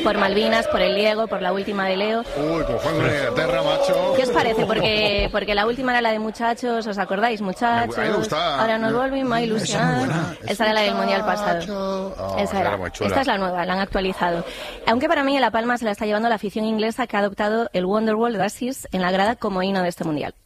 por Malvinas, por el Diego, por la última de Leo. Uy, pues Juan de Inglaterra, macho. ¿Qué os parece? Porque la última era la de muchachos, ¿os acordáis? Muchachos, A mí me gustaba. ahora nos volvimos a ilusionar. Esa era la del Mundial pasado. Esa era. Muy chula. Esta es la nueva, la han actualizado. Aunque para mí La Palma se la está llevando la afición inglesa, que ha adoptado el Wonderwall de Oasis en la grada como himno de este Mundial.